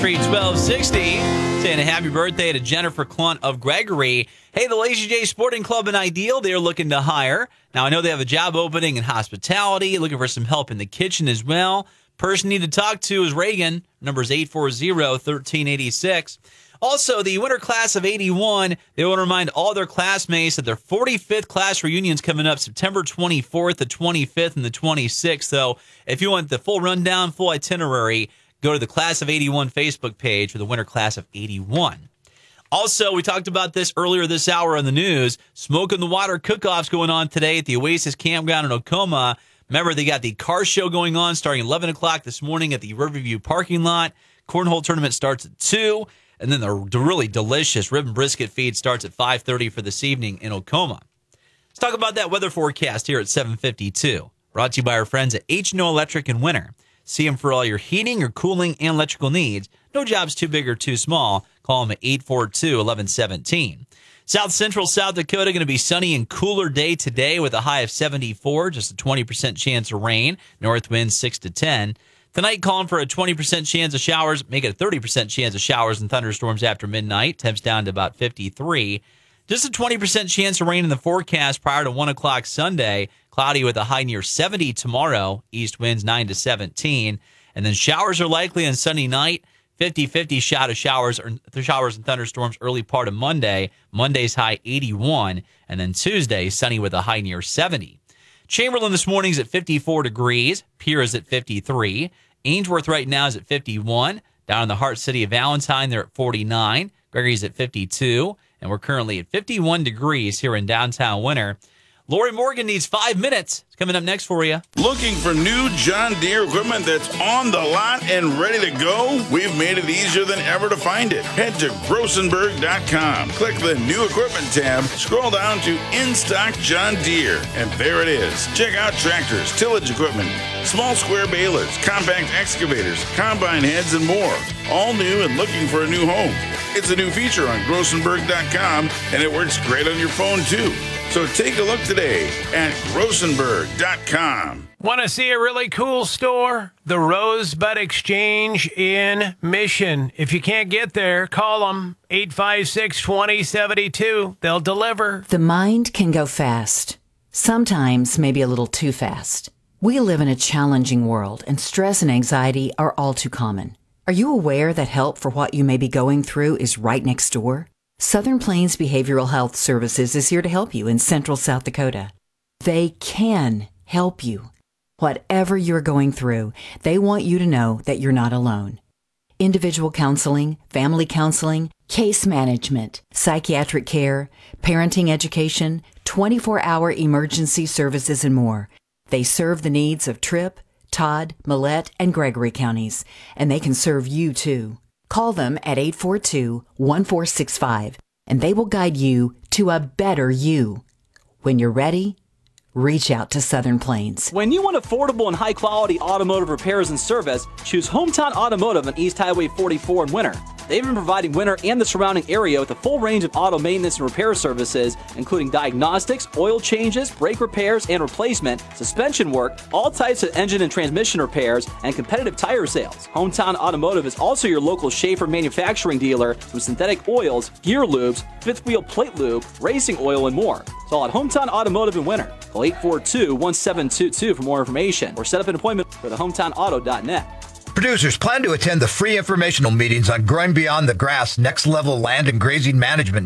1260, saying a happy birthday to Jennifer Clunt of Gregory. Hey, the Lazy J Sporting Club in Ideal, they're looking to hire. Now, I know they have a job opening in hospitality, looking for some help in the kitchen as well. Person you need to talk to is Reagan. Number is 840-1386. Also, the winter class of 81, they want to remind all their classmates that their 45th class reunion's coming up September 24th, the 25th, and the 26th. So if you want the full rundown, full itinerary, go to the Class of 81 Facebook page for the winter class of 81. Also, we talked about this earlier this hour on the news. Smoke in the Water cook-offs going on today at the Oasis Campground in Oklahoma. Remember, they got the car show going on starting 11 o'clock this morning at the Riverview parking lot. Cornhole tournament starts at 2. And then the really delicious rib and brisket feed starts at 5:30 for this evening in Oklahoma. Let's talk about that weather forecast here at 7:52. Brought to you by our friends at H&O Electric in winter. See them for all your heating, your cooling, and electrical needs. No job's too big or too small. Call them at 842-1117. South Central South Dakota going to be sunny and cooler day today with a high of 74, just a 20% chance of rain. North winds 6 to 10. Tonight, calling for a 20% chance of showers, make it a 30% chance of showers and thunderstorms after midnight. Temps down to about 53. Just a 20% chance of rain in the forecast prior to 1 o'clock Sunday. Cloudy with a high near 70 tomorrow. East winds 9 to 17. And then showers are likely on Sunday night. 50-50 shot of showers and thunderstorms early part of Monday. Monday's high 81. And then Tuesday, sunny with a high near 70. Chamberlain this morning is at 54 degrees. Pierre is at 53. Ainsworth right now is at 51. Down in the heart city of Valentine, they're at 49. Gregory's at 52. And we're currently at 51 degrees here in downtown Winter. Lori Morgan needs 5 minutes. It's coming up next for you. Looking for new John Deere equipment that's on the lot and ready to go? We've made it easier than ever to find it. Head to Grossenberg.com. Click the New Equipment tab. Scroll down to In Stock John Deere. And there it is. Check out tractors, tillage equipment, small square balers, compact excavators, combine heads, and more. All new and looking for a new home. It's a new feature on Grossenberg.com, and it works great on your phone, too. So take a look today at Grossenberg.com. Want to see a really cool store? The Rosebud Exchange in Mission. If you can't get there, call them 856-2072. They'll deliver. The mind can go fast, sometimes maybe a little too fast. We live in a challenging world, and stress and anxiety are all too common. Are you aware that help for what you may be going through is right next door? Southern Plains Behavioral Health Services is here to help you in Central South Dakota. They can help you. Whatever you're going through, they want you to know that you're not alone. Individual counseling, family counseling, case management, psychiatric care, parenting education, 24-hour emergency services, and more. They serve the needs of Tripp, Todd, Millette, and Gregory counties, and they can serve you too. Call them at 842-1465, and they will guide you to a better you. When you're ready, reach out to Southern Plains. When you want affordable and high-quality automotive repairs and service, choose Hometown Automotive on East Highway 44 in Winter. They've been providing Winter and the surrounding area with a full range of auto maintenance and repair services, including diagnostics, oil changes, brake repairs and replacement, suspension work, all types of engine and transmission repairs, and competitive tire sales. Hometown Automotive is also your local Schaefer manufacturing dealer with synthetic oils, gear lubes, fifth wheel plate lube, racing oil, and more. It's all at Hometown Automotive in Winter. Call 842-1722 for more information or set up an appointment for the hometownauto.net. Producers plan to attend the free informational meetings on Growing Beyond the Grass Next Level Land and Grazing Management